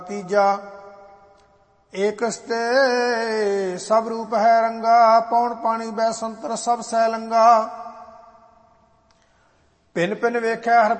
ਤੀਜਾ ਏਕਸਤੇ ਸਭ ਰੂਪ ਹੈ ਰੰਗਾ, ਪੌਣ ਪਾਣੀ ਬੈ ਸੰਤਰ ਸਭ ਸੈ ਲੰਗਾ। ਭਿੰਨ ਭਿੰਨ ਵੇਖੈ ਹਰ